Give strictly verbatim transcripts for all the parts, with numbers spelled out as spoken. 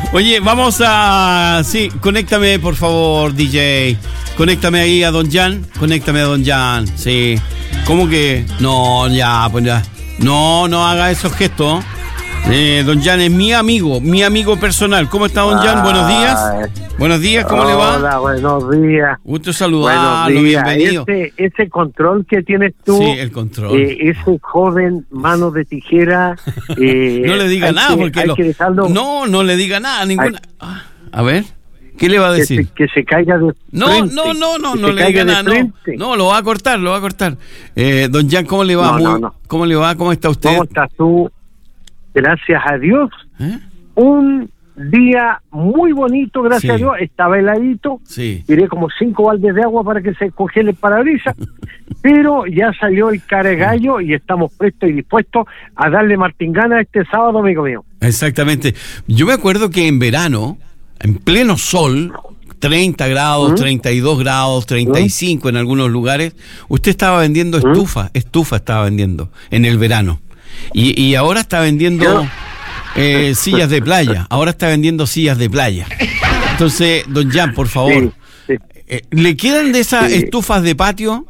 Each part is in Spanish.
Oye, vamos a... Sí, conéctame, por favor, D J. Conéctame ahí a Don Jan. Conéctame a Don Jan, sí. ¿Cómo que? No, ya, pues ya. No, no haga esos gestos. Eh, Don Jan es mi amigo, mi amigo personal. ¿Cómo está, Don Jan? Buenos días. Buenos días, ¿cómo Hola, le va? Hola, buenos días. Gusto saludarlo, Buenos días. bienvenido. Ese, ese control que tienes tú, Sí, el control. eh, ese joven mano de tijera. Eh, no le diga hay nada, que, porque... hay Lo... que dejarlo, No, no le diga nada, ninguna... Ah, a ver, ¿qué le va a que decir? se, que se caiga de No, frente. no, no, no, que no se le diga caiga de nada, no. frente. No, lo va a cortar, lo va a cortar. Eh, don Jan, ¿cómo le va? No, Muy... no, no. ¿Cómo le va? ¿Cómo está usted? ¿Cómo estás tú? Gracias a Dios. ¿Eh? Un día muy bonito, gracias Sí. a Dios. Estaba heladito. Sí. Tiré como cinco baldes de agua para que se congele el parabrisas. Pero ya salió el cara de gallo y estamos prestos y dispuestos a darle martingana este sábado, amigo mío. Exactamente. Yo me acuerdo que en verano, en pleno sol, treinta grados, ¿Mm? treinta y dos grados, treinta y cinco en algunos lugares, usted estaba vendiendo estufa, estufa estaba vendiendo en el verano. Y, y ahora está vendiendo eh, sillas de playa, ahora está vendiendo sillas de playa. Entonces, don Jan, por favor, Sí, sí. eh, ¿le quedan de esas Sí. estufas de patio?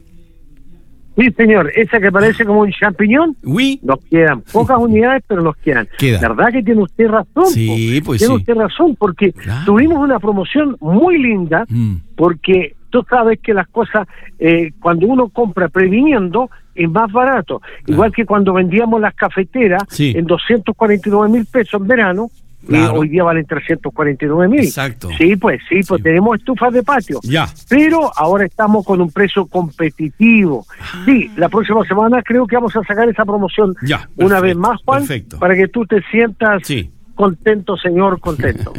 Sí, señor, esa que parece como un champiñón, Oui. nos quedan pocas unidades, pero nos quedan. Queda. ¿Verdad que tiene usted razón? Sí, po? pues Tiene sí. usted razón, porque Claro. tuvimos una promoción muy linda, Mm. porque tú sabes que las cosas, eh, cuando uno compra previniendo, es más barato. Claro. Igual que cuando vendíamos las cafeteras Sí. en doscientos cuarenta y nueve mil pesos en verano, Claro. eh, hoy día valen trescientos cuarenta y nueve mil. Exacto. Sí, pues sí, pues Sí. tenemos estufas de patio. Ya. Pero ahora estamos con un precio competitivo. Sí, la próxima semana creo que vamos a sacar esa promoción Ya, una perfecto, vez más, Juan, perfecto. para que tú te sientas Sí. contento, señor, contento.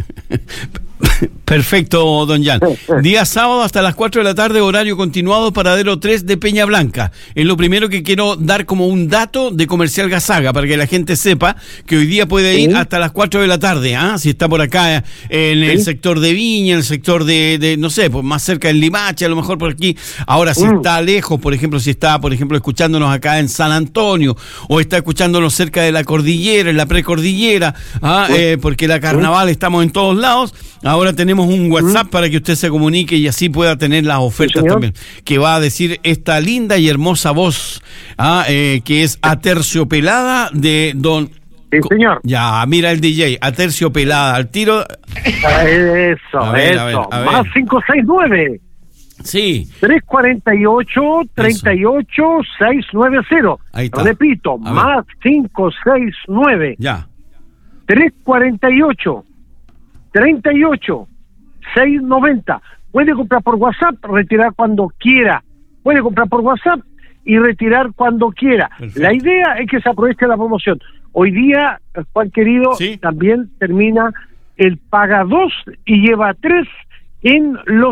Perfecto, don Jan. Día sábado hasta las cuatro de la tarde, horario continuado, paradero tres de Peña Blanca. Es lo primero que quiero dar como un dato de Comercial Gazaga, para que la gente sepa que hoy día puede ir Sí. hasta las cuatro de la tarde, ¿ah? Si está por acá eh, en el Sí. sector de Viña, en el sector de, de, no sé, pues más cerca del Limache, a lo mejor por aquí. Ahora, si Mm. está lejos, por ejemplo, si está, por ejemplo, escuchándonos acá en San Antonio, o está escuchándonos cerca de la cordillera, en la precordillera, ¿ah? eh, porque la carnaval estamos en todos lados, ahora tenemos un WhatsApp para que usted se comunique y así pueda tener las ofertas señor. también, que va a decir esta linda y hermosa voz, ¿ah? eh, que es Aterciopelada de don... Sí, señor. Ya, mira el D J, Aterciopelada, al tiro... Ah, Eso, A ver, eso. a ver, a ver. Más cinco seis nueve, Sí, tres cuatro ocho, tres ocho, seis nueve cero. Ahí está. Repito, A ver. más cinco seis nueve, ya. tres cuatro ocho, tres ocho, seis noventa. Puede comprar por WhatsApp, retirar cuando quiera. Puede comprar por WhatsApp y retirar cuando quiera. Perfecto. La idea es que se aproveche la promoción. Hoy día, Juan querido, Sí. también termina el paga dos y lleva tres en los